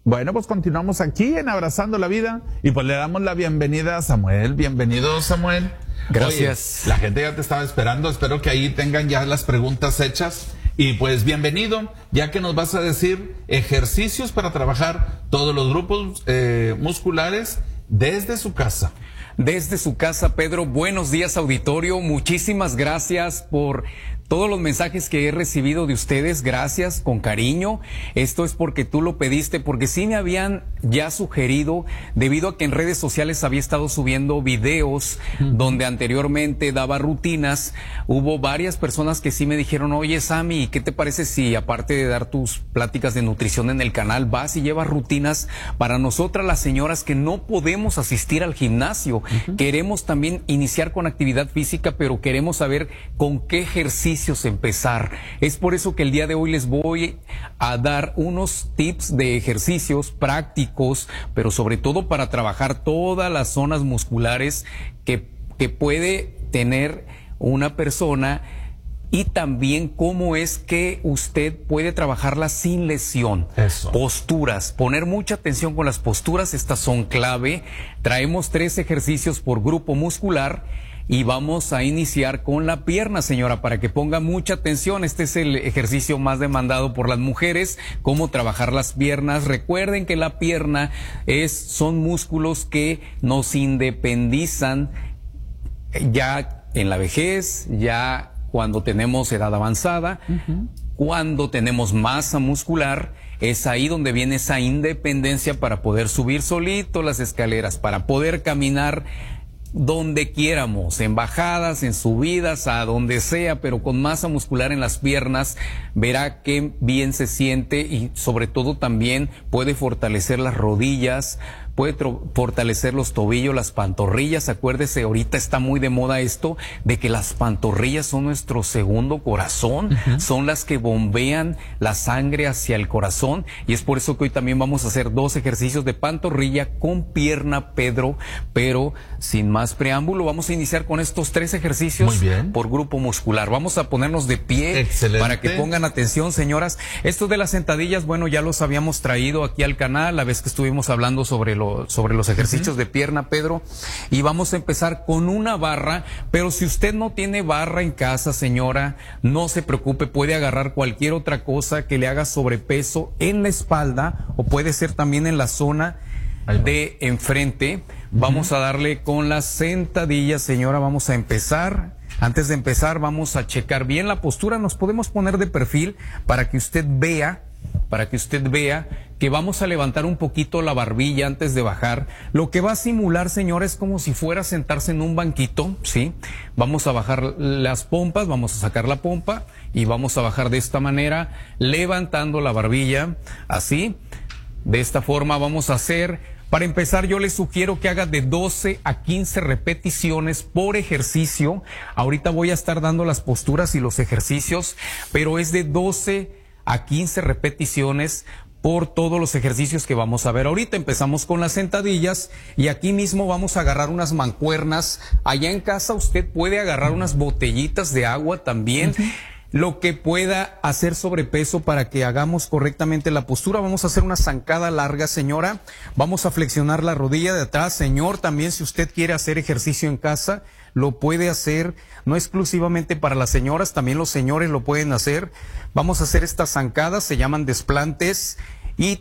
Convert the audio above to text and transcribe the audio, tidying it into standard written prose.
Bueno, pues continuamos aquí en Abrazando la Vida y pues le damos la bienvenida a Samuel. Bienvenido, Samuel. Gracias. Oye, la gente ya te estaba esperando, espero que ahí tengan ya las preguntas hechas. Y pues bienvenido, ya que nos vas a decir ejercicios para trabajar todos los grupos musculares desde su casa. Desde su casa, Pedro. Buenos días, auditorio. Muchísimas gracias por todos los mensajes que he recibido de ustedes. Gracias, con cariño. Esto es porque tú lo pediste, porque sí me habían ya sugerido, debido a que en redes sociales había estado subiendo videos donde anteriormente daba rutinas. Hubo varias personas que sí me dijeron, oye, Sammy, ¿qué te parece si aparte de dar tus pláticas de nutrición en el canal, vas y llevas rutinas para nosotras las señoras que no podemos asistir al gimnasio? Queremos también iniciar con actividad física, pero queremos saber con qué ejercicios empezar. Es por eso que el día de hoy les voy a dar unos tips de ejercicios prácticos, pero sobre todo para trabajar todas las zonas musculares que puede tener una persona, y también cómo es que usted puede trabajarlas sin lesión. Eso. Posturas, poner mucha atención con las posturas, estas son clave. Traemos 3 ejercicios por grupo muscular y vamos a iniciar con la pierna, señora, para que ponga mucha atención. Este es el ejercicio más demandado por las mujeres, cómo trabajar las piernas. Recuerden que la pierna son músculos que nos independizan ya en la vejez, ya cuando tenemos edad avanzada, cuando tenemos masa muscular. Es ahí donde viene esa independencia para poder subir solito las escaleras, para poder caminar donde quieramos, en bajadas, en subidas, a donde sea, pero con masa muscular en las piernas. Verá qué bien se siente y sobre todo también puede fortalecer las rodillas, puede fortalecer los tobillos, las pantorrillas. Acuérdese, ahorita está muy de moda esto de que las pantorrillas son nuestro segundo corazón, son las que bombean la sangre hacia el corazón, y es por eso que hoy también vamos a hacer 2 ejercicios de pantorrilla con pierna, Pedro. Pero sin más preámbulo, vamos a iniciar con estos 3 ejercicios por grupo muscular. Vamos a ponernos de pie. Excelente. Para que pongan atención, señoras. Estos de las sentadillas, bueno, ya los habíamos traído aquí al canal la vez que estuvimos hablando sobre los ejercicios de pierna, Pedro, y vamos a empezar con una barra. Pero si usted no tiene barra en casa, señora, no se preocupe, puede agarrar cualquier otra cosa que le haga sobrepeso en la espalda, o puede ser también en la zona de enfrente. Vamos a darle con las sentadillas, señora. Vamos a empezar. Antes de empezar, vamos a checar bien la postura. Nos podemos poner de perfil para que usted vea que vamos a levantar un poquito la barbilla antes de bajar. Lo que va a simular, señora, es como si fuera a sentarse en un banquito, ¿sí? Vamos a bajar las pompas, vamos a sacar la pompa y vamos a bajar de esta manera, levantando la barbilla, así. De esta forma vamos a hacer. Para empezar, yo les sugiero que haga de 12 a 15 repeticiones por ejercicio. Ahorita voy a estar dando las posturas y los ejercicios, pero es de 12 a 15 repeticiones por todos los ejercicios que vamos a ver ahorita. Empezamos con las sentadillas y aquí mismo vamos a agarrar unas mancuernas. Allá en casa usted puede agarrar unas botellitas de agua también. Lo que pueda hacer sobrepeso para que hagamos correctamente la postura. Vamos a hacer una zancada larga, señora. Vamos a flexionar la rodilla de atrás. Señor, también si usted quiere hacer ejercicio en casa, lo puede hacer. No exclusivamente para las señoras, también los señores lo pueden hacer. Vamos a hacer estas zancadas, se llaman desplantes.